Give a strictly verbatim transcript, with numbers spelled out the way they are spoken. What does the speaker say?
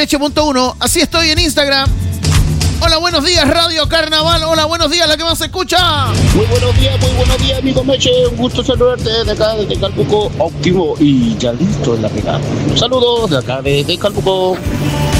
Meche punto uno. Así estoy en Instagram. Hola, buenos días, Radio Carnaval. Hola, buenos días, la que más se escucha. Muy buenos días, muy buenos días, amigo Meche. Un gusto saludarte desde acá, desde Calbuco, óptimo y ya listo en la pegada. Saludos de acá, desde Calbuco.